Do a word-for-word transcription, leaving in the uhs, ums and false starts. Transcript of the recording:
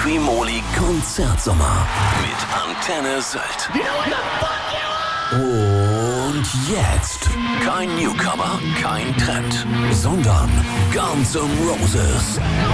Liquimoli Konzertsommer mit Antenne Sylt. Und jetzt kein Newcomer, kein Trend, sondern Guns N' Roses.